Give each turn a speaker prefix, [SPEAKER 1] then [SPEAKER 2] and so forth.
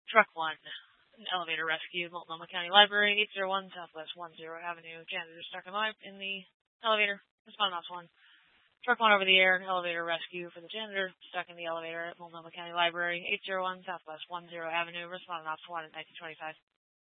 [SPEAKER 1] Truck 1, an elevator rescue, Multnomah County Library, 801 Southwest 10 Avenue. Janitor stuck in the elevator. Respond ops 1. Truck 1 over the air, elevator rescue for the janitor stuck in the elevator at Multnomah County Library, 801 Southwest 10 Avenue. Respond ops 1 at 1925.